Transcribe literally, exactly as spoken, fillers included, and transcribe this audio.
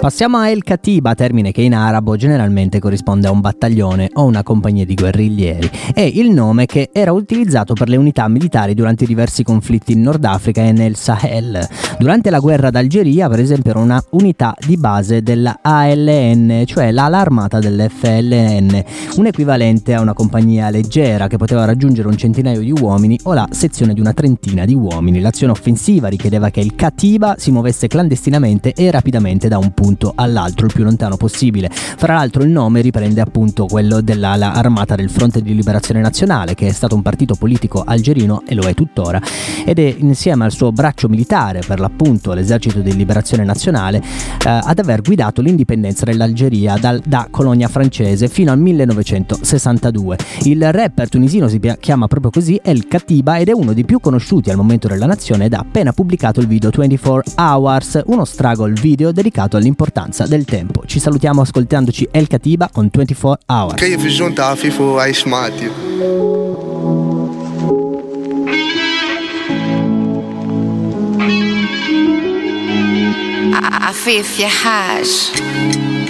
Passiamo a El Katiba, termine che in arabo generalmente corrisponde a un battaglione o una compagnia di guerriglieri. È il nome che era utilizzato per le unità militari durante i diversi conflitti in Nord Africa e nel Sahel. Durante la guerra d'Algeria, per esempio, era una unità di base della A L N, cioè l'ala armata dell'F L N, un equivalente a una compagnia leggera che poteva raggiungere un centinaio di uomini o la sezione di una trentina di uomini. L'azione offensiva richiedeva che il Katiba si muovesse clandestinamente e rapidamente da un punto all'altro, il più lontano possibile. Fra l'altro il nome riprende appunto quello dell'ala armata del Fronte di Liberazione Nazionale, che è stato un partito politico algerino e lo è tuttora, ed è insieme al suo braccio militare, per l'appunto l'esercito di liberazione nazionale, eh, ad aver guidato l'indipendenza dell'Algeria dal, da colonia francese fino al millenovecentosessantadue. Il rapper tunisino si chiama proprio così, El Katiba, ed è uno dei più conosciuti al momento della nazione ed ha appena pubblicato il video ventiquattro Hours, uno struggle video dedicato all'importanza del tempo. Ci salutiamo ascoltandoci El Katiba con ventiquattro Hours. كيف الجنت عفيف وعيش معتي عفيف يا حاج